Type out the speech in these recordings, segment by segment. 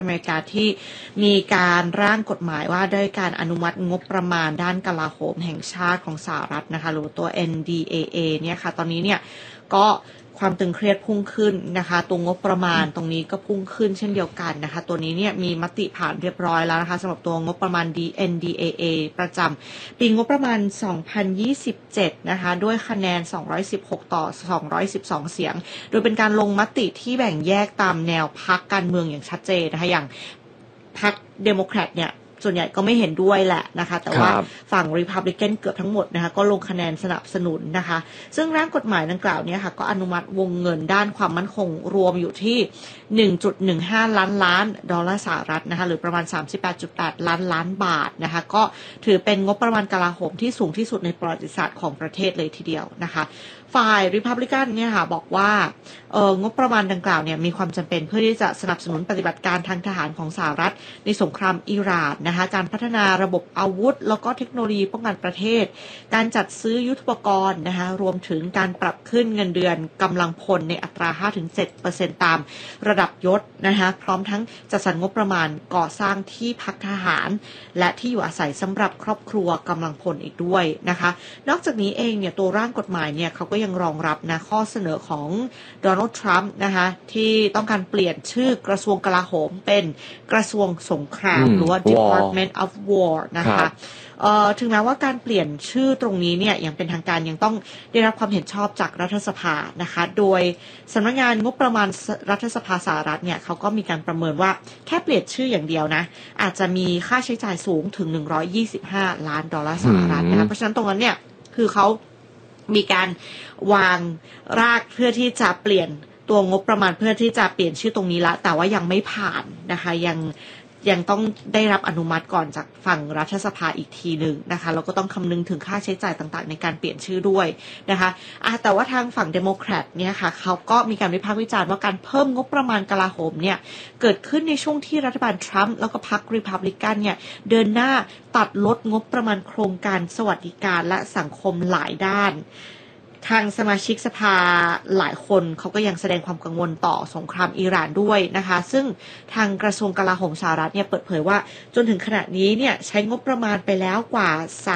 อเมริกาที่มีการร่างกฎหมายว่าด้วยการอนุมัติงบประมาณด้านกลาโหมแห่งชาติของสหรัฐนะคะหรือตัว NDAA เนี่ยค่ะตอนนี้เนี่ยก็ความตึงเครียดพุ่งขึ้นนะคะตัวงบประมาณตรงนี้ก็พุ่งขึ้นเช่นเดียวกันนะคะตัวนี้เนี่ยมีมติผ่านเรียบร้อยแล้วนะคะสำหรับตัวงบประมาณ NDAA ประจำปีงบประมาณ 2027 นะคะด้วยคะแนน216 ต่อ 212 เสียงโดยเป็นการลงมติที่แบ่งแยกตามแนวพรรคการเมืองอย่างชัดเจนนะคะอย่างพรรคเดโมแครตเนี่ยส่วนใหญ่ก็ไม่เห็นด้วยแหละนะคะแต่ว่าฝั่ง Republican เกือบทั้งหมดนะคะก็ลงคะแนนสนับสนุนนะคะซึ่งร่างกฎหมายดังกล่าวนี้ค่ะก็อนุมัติวงเงินด้านความมั่นคงรวมอยู่ที่ 1.15 ล้านดอลลาร์สหรัฐนะคะหรือประมาณ 38.8 ล้านบาทนะคะก็ถือเป็นงบประมาณกลาโหมที่สูงที่สุดในประวัติศาสตร์ของประเทศเลยทีเดียวนะคะฝ่าย Republican เนี่ยค่ะบอกว่างบประมาณดังกล่าวเนี่ยมีความจำเป็นเพื่อที่จะสนับสนุนปฏิบัติการทางทหารของสหรัฐในสงครามอิหร่านนะคะการพัฒนาระบบอาวุธแล้วก็เทคโนโลยีป้องกันประเทศการจัดซื้อยุทโธปกรณ์นะคะรวมถึงการปรับขึ้นเงินเดือนกำลังพลในอัตรา 5-7% ตามระดับยศนะคะพร้อมทั้งจัดสรรงบประมาณก่อสร้างที่พักทหารและที่อยู่อาศัยสำหรับครอบครัวกำลังพลอีกด้วยนะคะนอกจากนี้เองเนี่ยตัวร่างกฎหมายเนี่ยเขาก็ยังรองรับนะข้อเสนอของโดนัลด์ทรัมป์นะคะที่ต้องการเปลี่ยนชื่อกระทรวงกลาโหมเป็นกระทรวงสงครามหรือว่า Department of War นะคะถึงแม้ว่าการเปลี่ยนชื่อตรงนี้เนี่ยอย่างเป็นทางการยังต้องได้รับความเห็นชอบจากรัฐสภานะคะโดยสำนักงานงบประมาณรัฐสภาสหรัฐเนี่ยเขาก็มีการประเมินว่าแค่เปลี่ยนชื่ออย่างเดียวนะอาจจะมีค่าใช้จ่ายสูงถึง125 ล้านดอลลาร์สหรัฐนะคะเพราะฉะนั้นตรงนั้นเนี่ยคือเขามีการวางรากเพื่อที่จะเปลี่ยนตัวงบประมาณเพื่อที่จะเปลี่ยนชื่อตรงนี้ละแต่ว่ายังไม่ผ่านนะคะยังต้องได้รับอนุมัติก่อนจากฝั่งรัฐสภาอีกทีหนึ่งนะคะแล้วก็ต้องคำนึงถึงค่าใช้จ่ายต่างๆในการเปลี่ยนชื่อด้วยนะคะแต่ว่าทางฝั่งเดโมแครตเนี่ยค่ะเขาก็มีการวิพากษ์วิจารณ์ว่าการเพิ่มงบประมาณกลาโหมเนี่ยเกิดขึ้นในช่วงที่รัฐบาลทรัมป์แล้วก็พรรครีพับลิกันเนี่ยเดินหน้าตัดลดงบประมาณโครงการสวัสดิการและสังคมหลายด้านทางสมาชิกสภาหลายคนเขาก็ยังแสดงความกังวลต่อสงครามอิหร่านด้วยนะคะซึ่งทางกระทรวงกลาโหมสหรัฐเนี่ยเปิดเผยว่าจนถึงขณะนี้เนี่ยใช้งบประมาณไปแล้วกว่า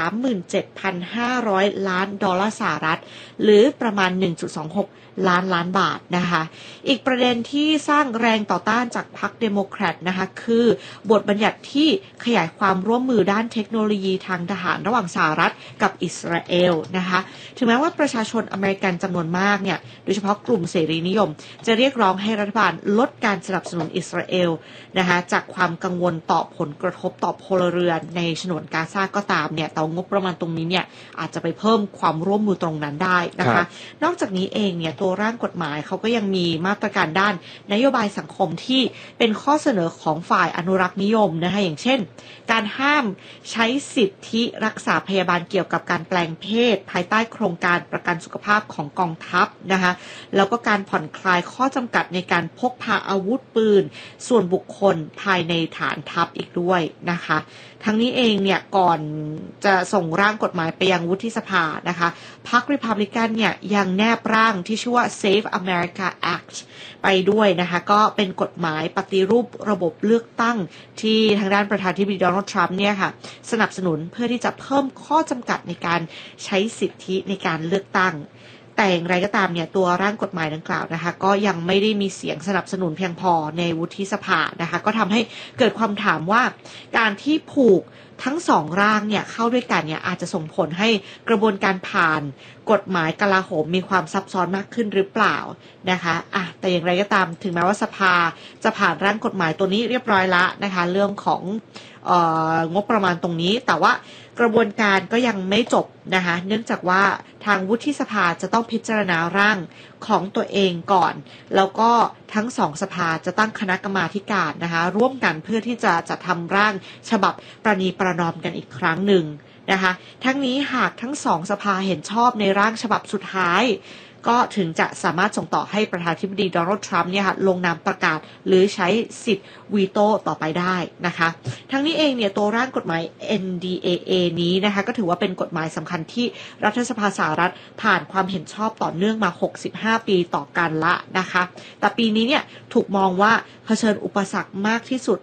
37,500 ล้านดอลลาร์สหรัฐหรือประมาณ 1.26 ล้านบาทนะคะอีกประเด็นที่สร้างแรงต่อต้านจากพรรคเดโมแครตนะคะคือบทบัญญัติที่ขยายความร่วมมือด้านเทคโนโลยีทางทหารระหว่างสหรัฐกับอิสราเอลนะคะถึงแม้ว่าประชาชนอเมริกันจำนวนมากเนี่ยโดยเฉพาะกลุ่มเสรีนิยมจะเรียกร้องให้รัฐบาลลดการสนับสนุนอิสราเอลนะคะจากความกังวลต่อผลกระทบต่อพลเรือนในฉนวนกาซาก็ตามเนี่ยแต่งบประมาณตรงนี้เนี่ยอาจจะไปเพิ่มความร่วมมือตรงนั้นได้นะคะนอกจากนี้เองเนี่ยตัวร่างกฎหมายเขาก็ยังมีมาตรการด้านนโยบายสังคมที่เป็นข้อเสนอของฝ่ายอนุรักษ์นิยมนะคะอย่างเช่นการห้ามใช้สิทธิรักษาพยาบาลเกี่ยวกับการแปลงเพศภายใต้โครงการประกันสุขภาพของกองทัพนะคะแล้วก็การผ่อนคลายข้อจำกัดในการพกพาอาวุธปืนส่วนบุคคลภายในฐานทัพอีกด้วยนะคะทั้งนี้เองเนี่ยก่อนจะส่งร่างกฎหมายไปยังวุฒิสภานะคะพรรครีพับลิกันเนี่ยยังแนบร่างที่ชื่อว่า Save America Act ไปด้วยนะคะก็เป็นกฎหมายปฏิรูประบบเลือกตั้งที่ทางด้านประธานาธิบดีโดนัลด์ทรัมป์เนี่ยค่ะสนับสนุนเพื่อที่จะเพิ่มข้อจำกัดในการใช้สิทธิในการเลือกตั้งแต่อย่างไรก็ตามเนี่ยตัวร่างกฎหมายดังกล่าวนะคะก็ยังไม่ได้มีเสียงสนับสนุนเพียงพอในวุฒิสภานะคะก็ทำให้เกิดความถามว่าการที่ผูกทั้งสองร่างเนี่ยเข้าด้วยกันเนี่ยอาจจะส่งผลให้กระบวนการผ่านกฎหมายกลาโหมมีความซับซ้อนมากขึ้นหรือเปล่านะคะแต่อย่างไรก็ตามถึงแม้ว่าสภาจะผ่านร่างกฎหมายตัวนี้เรียบร้อยละนะคะเรื่องของงบประมาณตรงนี้แต่ว่ากระบวนการก็ยังไม่จบนะคะเนื่องจากว่าทางวุฒิสภาจะต้องพิจารณาร่างของตัวเองก่อนแล้วก็ทั้งสองสภาจะตั้งคณะกรรมาธิการนะคะร่วมกันเพื่อที่จะทำร่างฉบับประนีประนอมกันอีกครั้งหนึ่งนะคะทั้งนี้หากทั้งสองสภาเห็นชอบในร่างฉบับสุดท้ายก็ถึงจะสามารถส่งต่อให้ประธานาธิบดีโดนัลด์ทรัมป์เนี่ยค่ะลงนามประกาศหรือใช้สิทธิ์วีโต้ต่อไปได้นะคะทั้งนี้เองเนี่ยตัวร่างกฎหมาย NDAA นี้นะคะก็ถือว่าเป็นกฎหมายสำคัญที่รัฐสภาสหรัฐผ่านความเห็นชอบต่อเนื่องมา65ปีต่อกันละนะคะแต่ปีนี้เนี่ยถูกมองว่าเผชิญอุปสรรคมากที่สุด